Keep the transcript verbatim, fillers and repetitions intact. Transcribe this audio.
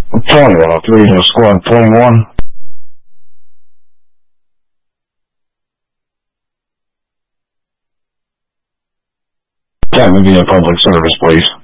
Tony one oh three, no squad twenty-one. That would be a public service, please.